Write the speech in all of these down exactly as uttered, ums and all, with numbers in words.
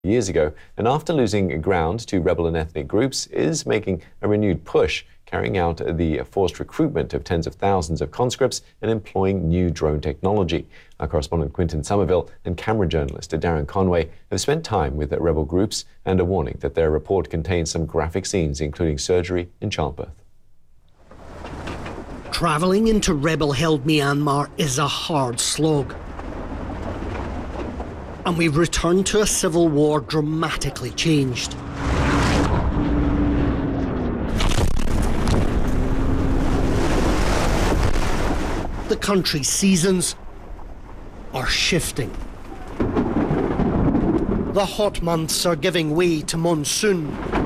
years ago, and after losing ground to rebel and ethnic groups, is making a renewed push, carrying out the forced recruitment of tens of thousands of conscripts and employing new drone technology. Our correspondent Quinton Somerville and camera journalist Darren Conway have spent time with the rebel groups and are warning that their report contains some graphic scenes, including surgery and childbirth. Travelling into rebel-held Myanmar is a hard slog. And we've returned to a civil war dramatically changed. The country's seasons are shifting. The hot months are giving way to monsoon.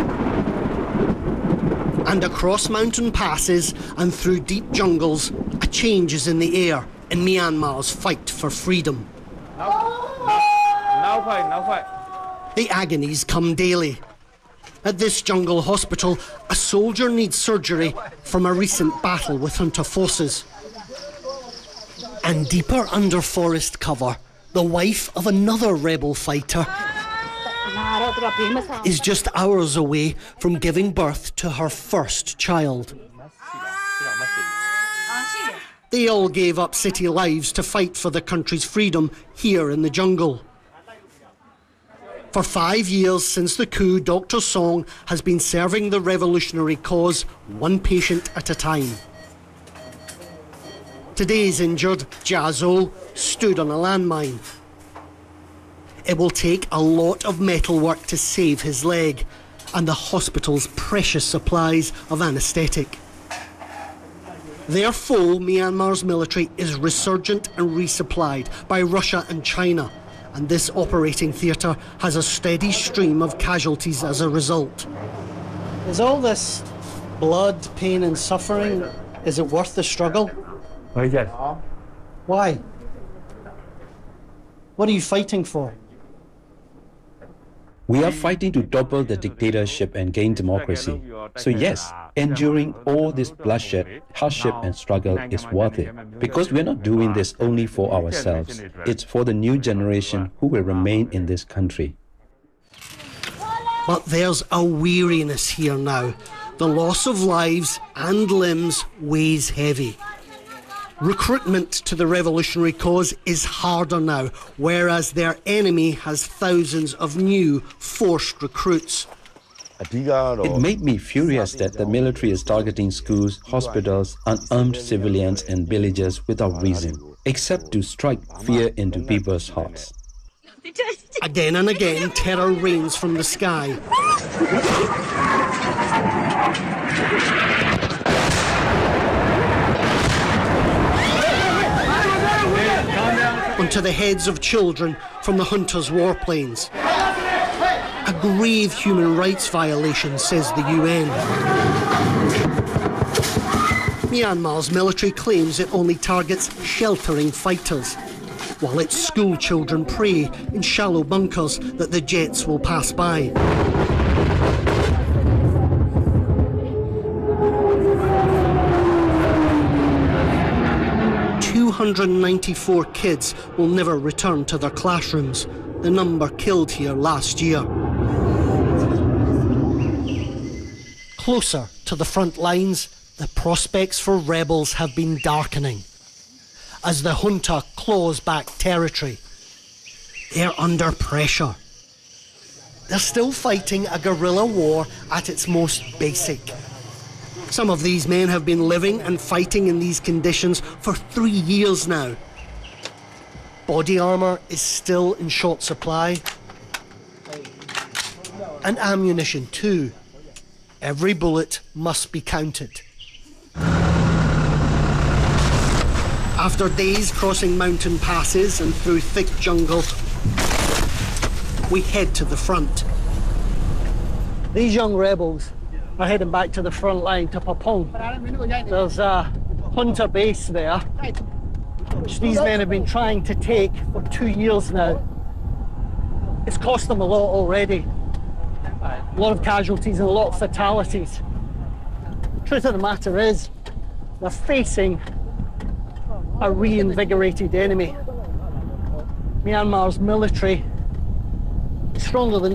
And across mountain passes and through deep jungles, a change is in the air in Myanmar's fight for freedom. The agonies come daily. At this jungle hospital, a soldier needs surgery from a recent battle with junta forces. And deeper under forest cover, the wife of another rebel fighter is just hours away from giving birth to her first child. They all gave up city lives to fight for the country's freedom here in the jungle. For five years since the coup, Doctor Song has been serving the revolutionary cause one patient at a time. Today's injured Jazo stood on a landmine. It will take a lot of metalwork to save his leg and the hospital's precious supplies of anaesthetic. Their foe, Myanmar's military, is resurgent and resupplied by Russia and China, and this operating theatre has a steady stream of casualties as a result. Is all this blood, pain and suffering, is it worth the struggle? Oh, yes. Why? What are you fighting for? We are fighting to topple the dictatorship and gain democracy. So yes, enduring all this bloodshed, hardship and struggle is worth it. Because we're not doing this only for ourselves. It's for the new generation who will remain in this country. But there's a weariness here now. The loss of lives and limbs weighs heavy. Recruitment to the revolutionary cause is harder now, whereas their enemy has thousands of new forced recruits. It made me furious that the military is targeting schools, hospitals, unarmed civilians and villagers without reason, except to strike fear into people's hearts. Again and again, terror rains from the sky. Onto the heads of children from the junta's warplanes. A grave human rights violation, says the U N. Myanmar's military claims it only targets sheltering fighters, while its school children pray in shallow bunkers that the jets will pass by. two hundred ninety-four kids will never return to their classrooms, the number killed here last year. Closer to the front lines, the prospects for rebels have been darkening. As the junta claws back territory, they're under pressure. They're still fighting a guerrilla war at its most basic. Some of these men have been living and fighting in these conditions for three years now. Body armour is still in short supply. And ammunition too. Every bullet must be counted. After days crossing mountain passes and through thick jungle, we head to the front. These young rebels are heading back to the front line, to Papong. There's a junta base there, which these men have been trying to take for two years now. It's cost them a lot already. A lot of casualties and a lot of fatalities. The truth of the matter is, they're facing a reinvigorated enemy. Myanmar's military is stronger than